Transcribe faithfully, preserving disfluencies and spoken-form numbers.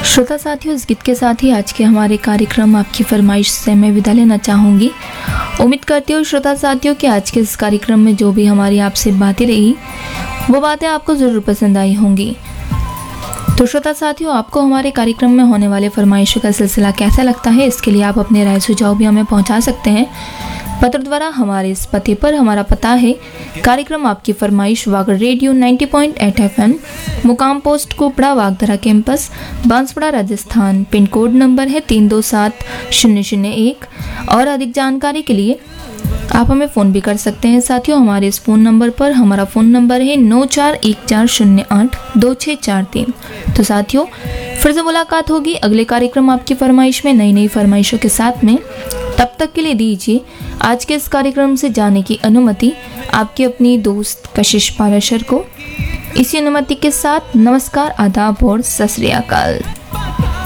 श्रोता साथियों, इस गीत के साथ ही आज के हमारे कार्यक्रम आपकी फरमाइश से मैं विदा लेना चाहूँगी। उम्मीद करती हूँ श्रोता साथियों कि आज के इस कार्यक्रम में जो भी हमारी आपसे बातें रही वो बातें आपको ज़रूर पसंद आई होंगी। तो श्रोता साथियों, आपको हमारे कार्यक्रम में होने वाले फरमाइशों का सिलसिला कैसा लगता है, इसके लिए आप अपने राय सुझाव भी हमें पहुंचा सकते हैं पत्र द्वारा। हमारे इस पते पर, हमारा पता है कार्यक्रम आपकी फरमाइश, वागड़ रेडियो नब्बे पॉइंट आठ एफएम, मुकाम post कोपड़ा, वागधरा campus, Banswara, Rajasthan. Pin code number है तीन दो सात शून्य शून्य एक। और अधिक जानकारी के लिए आप हमें फ़ोन भी कर सकते हैं साथियों। हमारे इस फ़ोन नंबर पर, हमारा फ़ोन नंबर है नौ चार एक चार शून्य आठ दो छः चार तीन। तो साथियों, फिर से मुलाकात होगी अगले कार्यक्रम आपकी फरमाइश में नई नई फरमाइशों के साथ में। तब तक के लिए दीजिए आज के इस कार्यक्रम से जाने की अनुमति आपकी अपनी दोस्त कशिश पाराशर को। इसी अनुमति के साथ नमस्कार, आदाब और सत श्री अकाल।